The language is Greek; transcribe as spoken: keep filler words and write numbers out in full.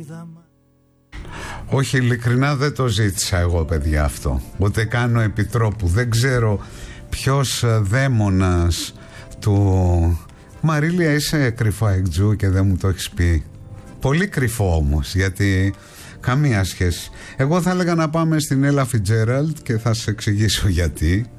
Όχι, ειλικρινά δεν το ζήτησα εγώ, παιδιά, αυτό. Ούτε κάνω επιτρόπου. Δεν ξέρω ποιος δαίμονας του... Μαρίλια, είσαι κρυφό εκτζού και δεν μου το έχεις πει. Πολύ κρυφό όμως, γιατί καμία σχέση. Εγώ θα έλεγα να πάμε στην Ella Fitzgerald και θα σας εξηγήσω γιατί.